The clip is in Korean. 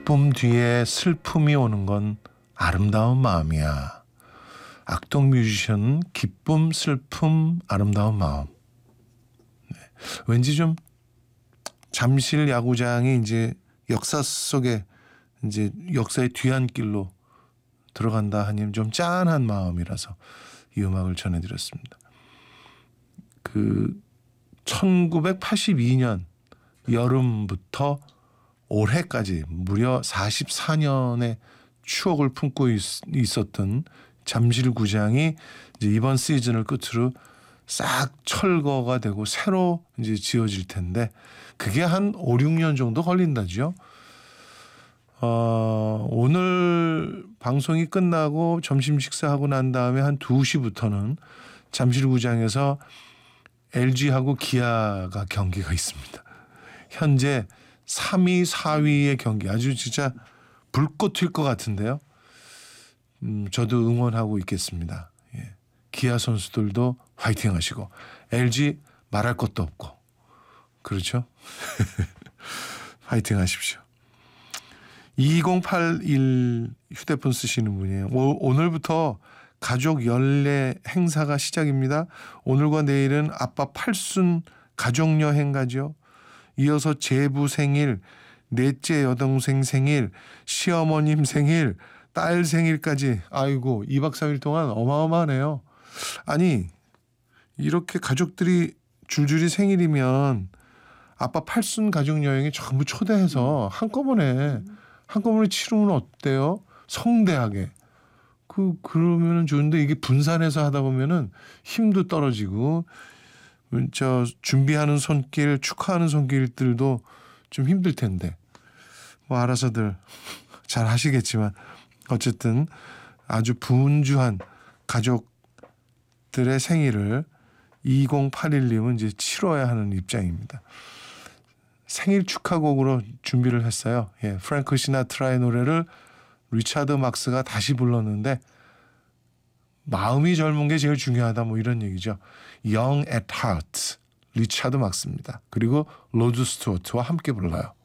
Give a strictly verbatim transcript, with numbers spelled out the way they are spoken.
기쁨 뒤에 슬픔이 오는 건 아름다운 마음이야. 악동 뮤지션은 기쁨, 슬픔, 아름다운 마음. 네. 왠지 좀 잠실 야구장이 이제 역사 속에 이제 역사의 뒤안길로 들어간다 하니 좀 짠한 마음이라서 이 음악을 전해드렸습니다. 그 천구백팔십이 년 여름부터 올해까지 무려 사십사 년의 추억을 품고 있, 있었던 잠실구장이 이제 이번 시즌을 끝으로 싹 철거가 되고 새로 이제 지어질 텐데 그게 한 오, 육 년 정도 걸린다죠. 어, 오늘 방송이 끝나고 점심 식사하고 난 다음에 한 두 시부터는 잠실구장에서 엘지하고 기아가 경기가 있습니다. 현재 삼 위, 사 위의 경기 아주 진짜 불꽃 튈 것 같은데요. 음, 저도 응원하고 있겠습니다. 예. 기아 선수들도 화이팅 하시고 엘지 말할 것도 없고 그렇죠? 화이팅 하십시오. 이공팔일 휴대폰 쓰시는 분이에요. 오, 오늘부터 가족 연례 행사가 시작입니다. 오늘과 내일은 아빠 팔순 가족여행 가죠. 이어서 제부 생일, 넷째 여동생 생일, 시어머님 생일, 딸 생일까지. 아이고 이 박 삼 일 동안 어마어마하네요. 아니 이렇게 가족들이 줄줄이 생일이면 아빠 팔순 가족여행에 전부 초대해서 한꺼번에 한꺼번에 치르면 어때요? 성대하게. 그 그러면은 좋은데 이게 분산해서 하다 보면은 힘도 떨어지고 저 준비하는 손길, 축하하는 손길들도 좀 힘들 텐데 뭐 알아서들 잘 하시겠지만 어쨌든 아주 분주한 가족들의 생일을 이공팔일 님은 이제 치러야 하는 입장입니다. 생일 축하곡으로 준비를 했어요. 예, 프랭크 시나트라의 노래를 리차드 막스가 다시 불렀는데 마음이 젊은 게 제일 중요하다 뭐 이런 얘기죠. Young at Heart 리차드 막스입니다. 그리고 로드 스튜어트와 함께 불러요.